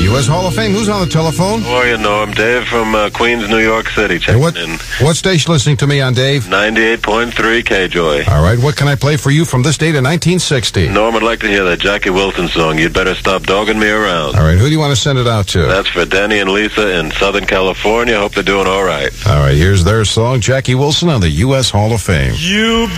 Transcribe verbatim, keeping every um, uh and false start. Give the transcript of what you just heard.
U S Hall of Fame. Who's on the telephone? How are you, Norm? Dave from uh, Queens, New York City, checking what, in. What station listening to me on, Dave? ninety-eight point three K-Joy. All right, what can I play for you from this date in nineteen sixty? Norm, I'd like to hear that Jackie Wilson song, You'd Better Stop Dogging Me Around. All right, who do you want to send it out to? That's for Danny and Lisa in Southern California. Hope they're doing all right. All right, here's their song, Jackie Wilson on the U S Hall of Fame. You